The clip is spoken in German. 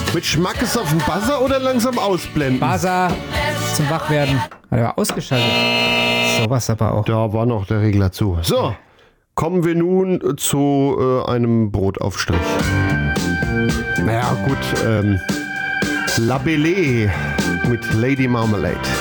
Mit Schmackes auf den Buzzer oder langsam ausblenden? Buzzer zum Wachwerden. Hat er ausgeschaltet. Sowas aber auch. Da war noch der Regler zu. So, kommen wir nun zu einem Brotaufstrich. Naja, gut. La Belle mit Lady Marmalade.